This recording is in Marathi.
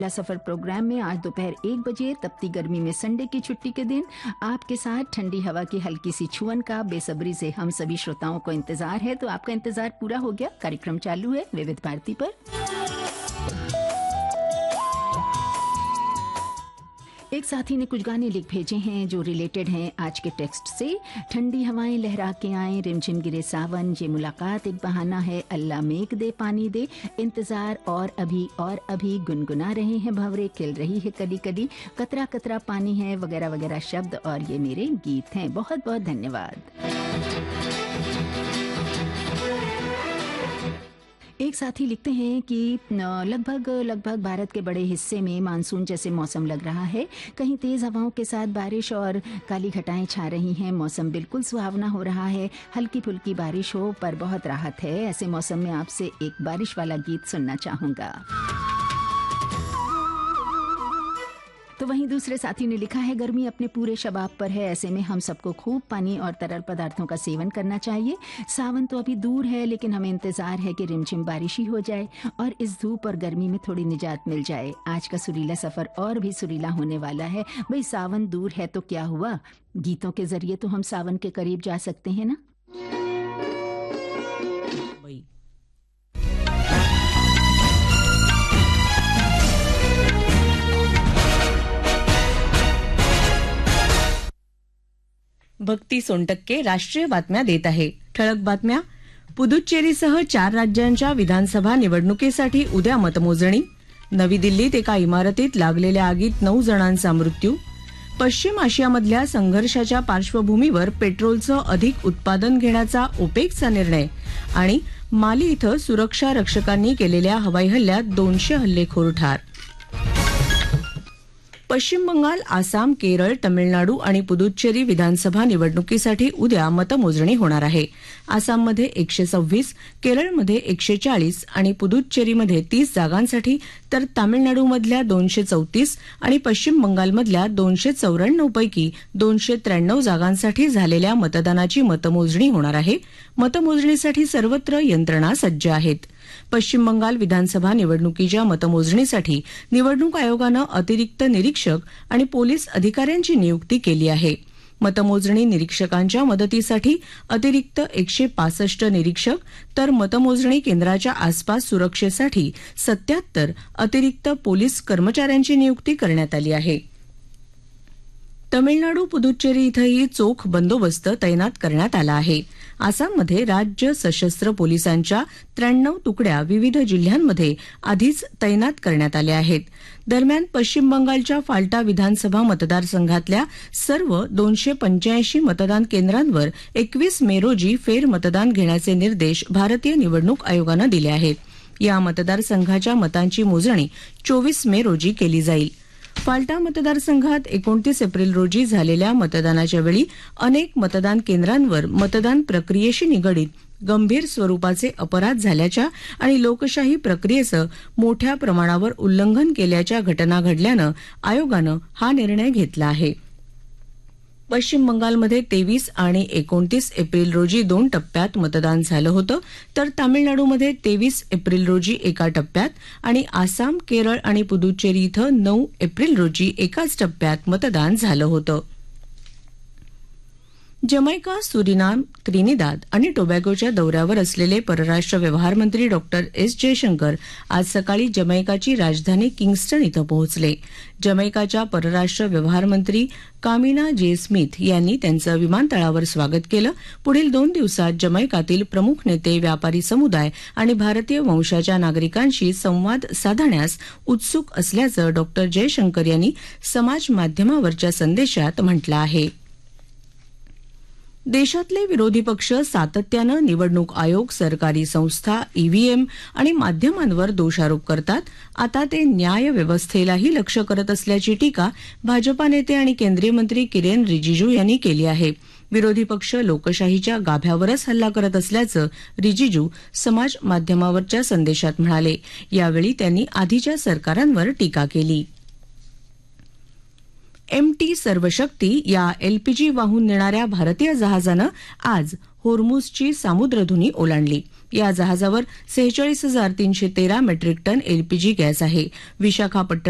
सफर प्रोग्राम में आज दोपहर 1 बजे तपती गर्मी में संडे की छुट्टी के दिन आपके साथ ठंडी हवा की हल्की सी छुअन का बेसब्री से हम सभी श्रोताओं को इंतजार है। तो आपका इंतजार पूरा हो गया। कार्यक्रम चालू है विविध भारती पर। एक साथी ने कुछ गाने लिख भेजे हैं जो रिलेटेड हैं आज के टेक्स्ट से। ठंडी हवाएं लहरा के आए, रिमझिम गिरे सावन, ये मुलाकात एक बहाना है, अल्लाह मेघ दे पानी दे, इंतजार और अभी गुनगुना रहे हैं भंवरे, खिल रही है कली कली, कतरा कतरा पानी है, वगैरह वगैरह शब्द और ये मेरे गीत हैं। बहुत बहुत धन्यवाद। एक साथी लिखते हैं कि लगभग भारत के बड़े हिस्से में मानसून जैसे मौसम लग रहा है। कहीं तेज हवाओं के साथ बारिश और काली घटाएं छा रही हैं। मौसम बिल्कुल सुहावना हो रहा है। हल्की फुल्की बारिश हो पर बहुत राहत है। ऐसे मौसम में आपसे एक बारिश वाला गीत सुनना चाहूंगा। तो वहीं दूसरे साथी ने लिखा है, गर्मी अपने पूरे शबाब पर है। ऐसे में हम सबको खूब पानी और तरल पदार्थों का सेवन करना चाहिए। सावन तो अभी दूर है, लेकिन हमें इंतजार है कि रिमझिम बारिश ही हो जाए और इस धूप और गर्मी में थोड़ी निजात मिल जाए। आज का सुरीला सफर और भी सुरीला होने वाला है। भाई सावन दूर है तो क्या हुआ, गीतों के जरिए तो हम सावन के करीब जा सकते हैं ना। भक्ती सोनटक्के राष्ट्रीय बातम्या देत आहे। ठळक बातम्या. पुदुच्चेरीसह 4 राज्यांच्या विधानसभा निवडणुकीसाठी उद्या मतमोजणी. नवी दिल्लीत एका इमारतीत लागलेल्या आगीत 9 जणांचा मृत्यू. पश्चिम आशियामधल्या संघर्षाच्या पार्श्वभूमीवर पेट्रोलचं अधिक उत्पादन घेण्याचा ओपेकचा निर्णय. आणि माली इथं सुरक्षा रक्षकांनी केलेल्या हवाई हल्ल्यात 200 हल्लेखोर ठार. पश्चिम बंगाल, आसाम, केरळ, तमिळनाडू आणि पुदुच्चेरी विधानसभा निवडणुकीसाठी उद्या मतमोजणी होणार आहे. आसाममध्ये 126, केरळमध्ये 140 आणि पुदुच्चेरीमध्ये 30 जागांसाठी, तर तामिळनाडूमधल्या 234 आणि पश्चिम बंगालमधल्या 294 पैकी 293 जागांसाठी झालेल्या मतदानाची मतमोजणी होणार आहे. मतमोजणीसाठी सर्वत्र यंत्रणा सज्ज आहेत. पश्चिम बंगाल विधानसभा निवडणुकीच्या मतमोजणीसाठी निवडणूक आयोगानं अतिरिक्त निरीक्षक आणि पोलीस अधिकाऱ्यांची नियुक्ती केली आहे. मतमोजणी निरीक्षकांच्या मदतीसाठी अतिरिक्त 165 निरीक्षक, तर मतमोजणी केंद्राच्या आसपास सुरक्षेसाठी 77 अतिरिक्त पोलीस कर्मचाऱ्यांची नियुक्ती करण्यात आली आहे. तमिळनाडू, पुदुच्चेरी इथंही चोख बंदोबस्त तैनात करण्यात आला आहे. आसाममध्ये राज्य सशस्त्र पोलिसांच्या 93 तुकड्या विविध जिल्ह्यांमध्ये आधीच तैनात करण्यात आल्या आहेत. दरम्यान पश्चिम बंगालच्या फाल्टा विधानसभा मतदारसंघातल्या सर्व 285 मतदान केंद्रांवर 21 मे रोजी फेरमतदान घेण्याचे निर्देश भारतीय निवडणूक आयोगानं दिले आहेत. या मतदारसंघाच्या मतांची मोजणी 24 मे रोजी केली जाईल. फाल्टा मतदारसंघात 29 एप्रिल रोजी झालेल्या मतदानाच्या वेळी अनेक मतदान केंद्रांवर मतदान प्रक्रियेशी निगडीत गंभीर स्वरूपाचे अपराध झाल्याच्या आणि लोकशाही प्रक्रियेचं मोठ्या प्रमाणावर उल्लंघन केल्याच्या घटना घडल्यानं आयोगानं हा निर्णय घेतला आहे. पश्चिम बंगालमध्ये 23 आणि 29 एप्रिल रोजी 2 टप्प्यात मतदान झालं होतं, तर तामिळनाडूमध्ये 23 एप्रिल रोजी एका टप्प्यात आणि आसाम, केरळ आणि पुदुच्चेरी इथं 9 एप्रिल रोजी एकाच टप्प्यात मतदान झालं होतं. जमैका, सुरिनाम, त्रिनिदाद आणि टोबॅगोच्या दौऱ्यावर असलेले परराष्ट्र व्यवहार मंत्री डॉक्टर एस जयशंकर आज सकाळी जमैकाची राजधानी किंग्स्टन इथं पोहोचले. जमैकाच्या परराष्ट्र व्यवहार मंत्री कामिना जे स्मिथ यांनी त्यांचं विमानतळावर स्वागत केलं. पुढील 2 दिवसात जमैकातील प्रमुख नेते, व्यापारी समुदाय आणि भारतीय वंशाच्या नागरिकांशी संवाद साधण्यास उत्सुक असल्याचं डॉक्टर जयशंकर यांनी समाज माध्यमावरच्या संदेशात म्हटलं आहे. देशातले विरोधी पक्ष सातत्यानं निवडणूक आयोग, सरकारी संस्था, ईव्हीएम आणि माध्यमांवर दोषारोप करतात. आता ते न्याय व्यवस्थेलाही लक्ष्य करत असल्याची टीका भाजपा नेते आणि केंद्रीय मंत्री किरेन रिजिजू यांनी केली आहे. विरोधी पक्ष लोकशाहीच्या गाभ्यावरच हल्ला करत असल्याचं रिजिजू समाज माध्यमावरच्या संदेशात म्हणाले. यावेळी त्यांनी आधीच्या सरकारांवर टीका केली. MT सर्वशक्ती या LPG वाहून नेणाऱ्या भारतीय जहाजानं आज होर्मुझची सामुद्रधुनी ओलांडली. या जहाजावर 46,313 मेट्रिक टन LPG गॅस आहे. विशाखापट्टणम